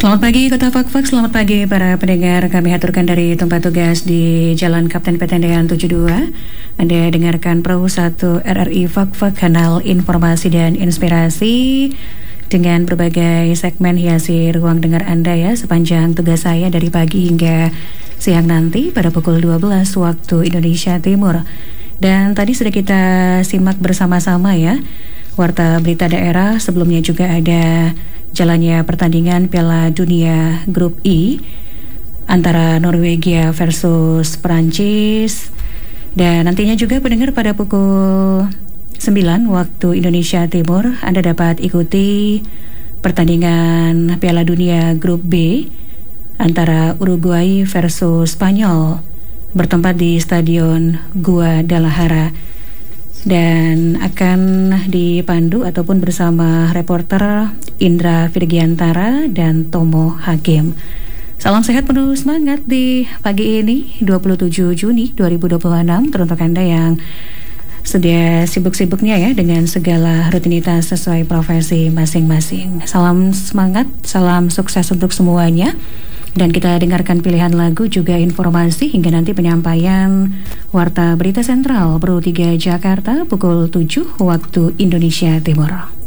Selamat pagi Kota Fakfak, selamat pagi para pendengar. Kami aturkan dari tempat tugas di Jalan Kapten Petendean 72. Anda dengarkan Perahu 1 RRI Fakfak, kanal informasi dan inspirasi dengan berbagai segmen hiasi ruang dengar Anda ya sepanjang tugas saya dari pagi hingga siang nanti pada pukul 12 waktu Indonesia Timur. Dan tadi sudah kita simak bersama-sama ya Warta Berita Daerah. Sebelumnya juga ada jalannya pertandingan Piala Dunia Grup I antara Norwegia versus Perancis. Dan nantinya juga pendengar pada pukul 9 waktu Indonesia Timur Anda dapat ikuti pertandingan Piala Dunia Grup B antara Uruguay versus Spanyol bertempat di Stadion Guadalajara dan akan dipandu ataupun bersama reporter Indra Virgiantara dan Tomo Hakim. Salam sehat penuh semangat di pagi ini 27 Juni 2026 teruntuk Anda yang sudah sibuk-sibuknya ya dengan segala rutinitas sesuai profesi masing-masing. Salam semangat, salam sukses untuk semuanya. Dan kita dengarkan pilihan lagu juga informasi hingga nanti penyampaian Warta Berita Sentral Pro 3 Jakarta pukul 7 waktu Indonesia Timur.